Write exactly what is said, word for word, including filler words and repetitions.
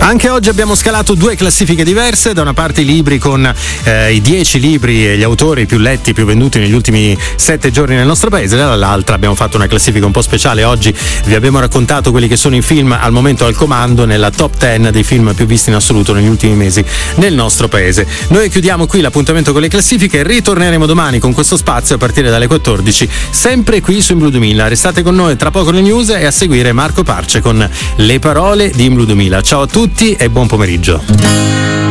Anche oggi abbiamo scalato due classifiche diverse, da una parte i libri con eh, i dieci libri e gli autori più letti, più venduti negli ultimi sette giorni nel nostro paese, dall'altra abbiamo fatto una classifica un po' speciale. Oggi vi abbiamo raccontato quelli che sono i film al momento al comando nella top dieci dei film più visti in assoluto negli ultimi mesi nel nostro paese. Noi chiudiamo qui l'appuntamento con le classifiche, ritorneremo domani con questo spazio a partire dalle quattordici, sempre qui su In Blu duemila. Restate con noi, tra poco le news e a seguire Marco Parce con le parole di In Blu duemila. Ciao a tutti e buon pomeriggio.